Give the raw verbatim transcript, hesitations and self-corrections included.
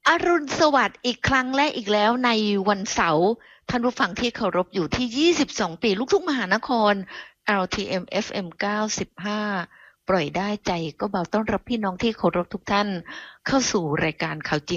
อรุณสวัสดิ์อีกครั้งและอีกแล้วในวันเสาร์ท่านผู้ฟังที่เคารพอยู่ที่ยี่สิบสองปีลูกทุ่งมหานคร แอล ที เอ็ม เอฟ เอ็ม เก้าสิบห้าปล่อยได้ใจก็เบาต้อนรับพี่น้องที่เคารพทุกท่านเข้าสู่รายการข่าวจริง